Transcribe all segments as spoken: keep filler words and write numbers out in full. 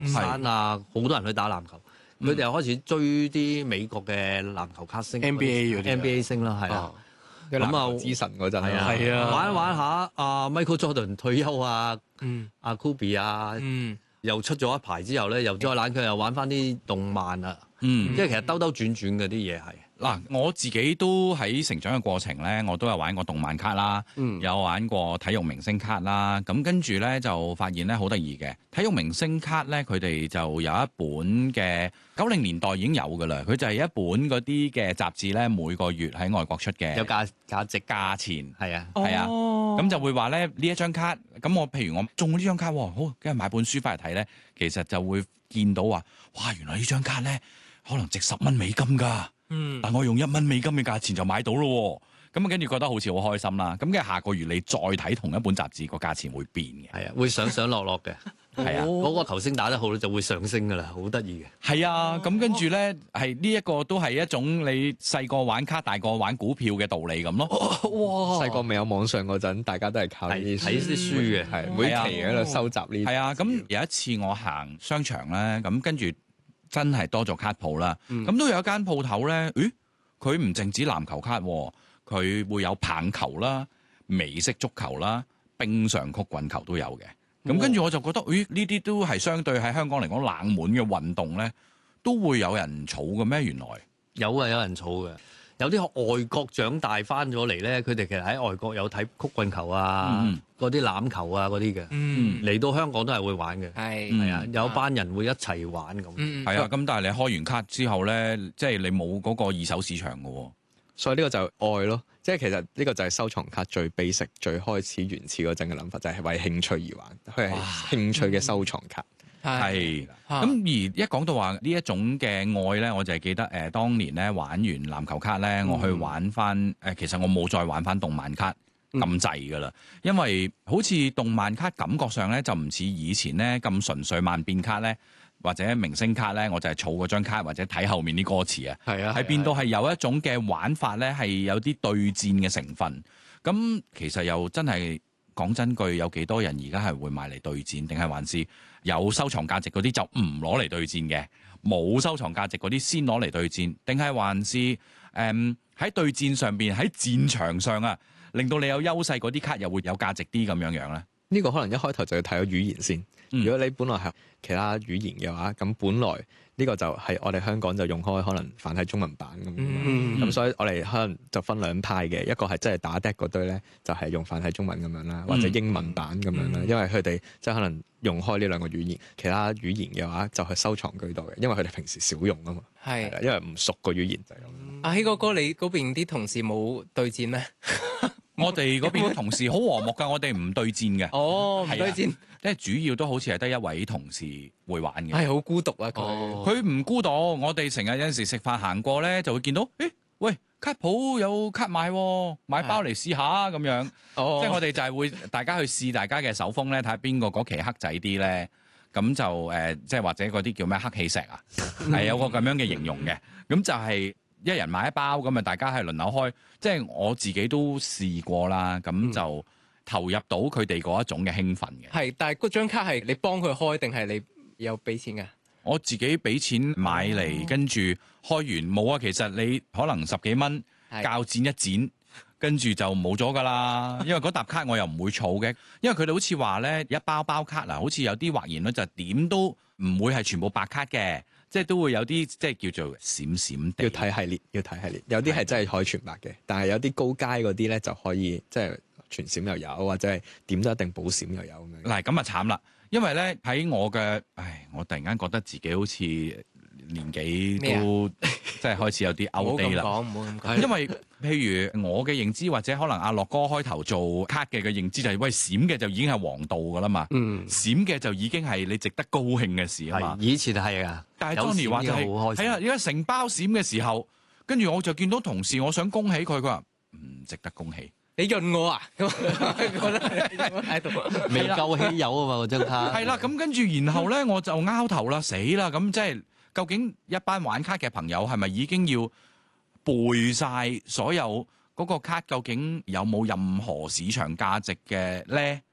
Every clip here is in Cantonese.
山啊，好多人去打籃球。佢哋又開始追啲美國嘅籃球卡星 N B A 嗰啲 N B A 星啦，係啦。 咁啊，之神嗰陣啊， 係啊， 玩一玩下，阿 Michael Jordan 退休啊，阿 Kobe 啊，又出咗一排之後咧，又再攬佢又玩翻啲動漫啊， 嗯， 即係其實兜兜轉轉嗰啲嘢係。 嗱，我自己都喺成長嘅過程咧，我都有玩過動漫卡啦，嗯、有玩過體育明星卡啦。咁跟住咧就發現咧好得意嘅體育明星卡咧，佢哋就有一本嘅九零年代已經有㗎啦。佢就係一本嗰啲嘅雜誌咧，每個月喺外國出嘅， 有價價值價錢係啊係啊。咁、哦、就會話咧呢一張卡，咁我譬如我中呢張卡，好跟住買本書翻嚟睇咧，其實就會見到話，哇！原來呢張卡咧可能值十蚊美金㗎。嗯，但我用一蚊美金嘅價錢就買到咯，咁啊跟住覺得好似好開心啦。咁跟住下個月你再睇同一本雜誌，個價錢會變嘅， 係啊，會上上落落嘅，係啊，嗰個球星打得好咧就會上升噶啦，好得意嘅。係啊，咁跟住咧係呢一個都係一種你細個玩卡、大個玩股票嘅道理咁咯。 哇！細個未有網上嗰陣，大家都係靠呢啲睇啲書嘅， 係每期喺度收集呢啲。 係啊，咁有一次我行商場咧，咁跟住。真係多咗卡鋪啦，咁、嗯、都有一間鋪頭咧，咦？佢唔淨止籃球卡，佢會有棒球啦、美式足球啦、冰上曲棍球都有嘅。咁跟住我就覺得，咦？呢啲都係相對喺香港嚟講冷門嘅運動咧，都會有人儲嘅咩？原來有啊，有人儲嘅。有啲外國長大翻咗嚟咧，佢哋其實喺外國有睇曲棍球啊，嗰啲欖球啊嗰啲嘅，嚟、嗯、到香港都係會玩嘅，係係啊，有班人會一齊玩咁，係、嗯、 啊，咁但係你開完卡之後咧，即係你冇嗰個二手市場嘅喎， 所以呢個就係愛咯，即係其實呢個就係收藏卡最 basic、最開始原始嗰陣嘅諗法，就係、是、為興趣而玩，佢係興趣嘅收藏卡。 係，咁而一講到話呢一種嘅愛咧，我就係記得誒、呃，當年咧玩完籃球卡咧，我去玩翻誒、呃，其實我冇再玩翻動漫卡咁滯噶啦，因為好似動漫卡感覺上咧就唔似以前咧咁純粹萬變卡咧，或者明星卡咧，我就係儲嗰張卡或者睇後面啲歌詞啊，係啊，係變到係有一種嘅玩法咧，係有啲對戰嘅成分。咁其實又真係講真句，有幾多人而家係會買嚟對戰，定係還是有收藏價值嗰啲就唔攞嚟對戰嘅，冇收藏價值嗰啲先攞嚟對戰，定係還是誒喺、嗯、對戰上邊喺戰場上啊，令到你有優勢嗰啲卡又會有價值啲咁樣樣咧？ 呢個可能一開頭就要睇咗語言先。嗯、如果你本來係其他語言嘅話，咁本來呢個就係我哋香港就用開可能繁體中文版咁，咁、嗯、所以我哋可能就分兩派嘅，一個係真係打 deck 嗰堆咧，就係用繁體中文咁樣啦，或者英文版咁樣啦，嗯、因為佢哋即係可能用開呢兩個語言，其他語言嘅話就係收藏居多嘅，因為佢哋平時少用啊嘛，係，因為唔熟個語言就係咁。 阿希哥哥，你嗰邊啲同事冇對戰咩？ 我哋嗰邊同事好和睦㗎，我哋唔對戰嘅。 哦，唔對戰， 即係主要都好似係得一位同事會玩嘅。 係好孤獨啊佢。 佢唔孤獨，我哋成日有陣時食飯行過咧，就會見到，誒，喂，卡鋪有卡買，買包嚟試下咁樣。哦，即係我哋就係會大家去試大家嘅手風咧，睇下邊個嗰期黑仔啲咧。咁就誒，即係或者嗰啲叫咩黑氣石啊，係有個咁樣嘅形容嘅。咁就係。一人買一包咁啊！大家係輪流開，即係我自己都試過啦。咁就投入到佢哋嗰一種嘅興奮嘅。係，但係嗰張卡係你幫佢開定係你有俾錢嘅？我自己俾錢買嚟，跟住開完冇啊。其實你可能十幾蚊鉸剪一剪，跟住就冇咗㗎啦。因為嗰沓卡我又唔會儲嘅，因為佢哋好似話咧一包包卡嗱，好似有啲畫言咧就點都唔會係全部白卡嘅。即係都會有啲即係叫做閃閃地， 要睇系列，要睇系列。有啲係真係可以全白嘅，但係有啲高階嗰啲咧就可以即係全閃又有，或者係點都一定補閃又有咁樣。 嗱咁啊慘啦，因為咧喺我嘅，唉，我突然間覺得自己好似年紀都即係開始有啲 outdate 啦。唔好咁講，唔好咁講。因為譬如我嘅認知，或者可能阿樂哥開頭做卡嘅嘅認知就係、是，喂閃嘅就已經係黃道㗎啦嘛。嗯，閃嘅就已經係你值得高興嘅事啊嘛。 以前係啊。 但係 Johnny 話就係、是，係啊！而家成包閃嘅時候，跟住我就見到同事，我想恭喜佢，佢話唔值得恭喜。 你潤我啊？咁覺得喺度未夠稀有啊嘛，嗰張卡。 係啦，咁跟住然後咧，我就拗頭啦，死啦！咁即係究竟一班玩卡嘅朋友係咪已經要背晒所有嗰個卡？究竟有冇任何市場價值嘅咧？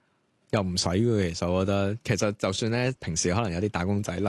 又唔使嘅，其實我覺得，其實就算咧平時可能有啲打工仔